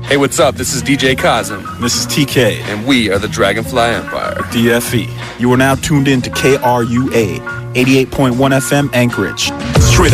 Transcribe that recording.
Hey, what's up? This is DJ Kazem. This is TK. And we are the Dragonfly Empire. DFE. You are now tuned in to KRUA, 88.1 FM Anchorage. Straight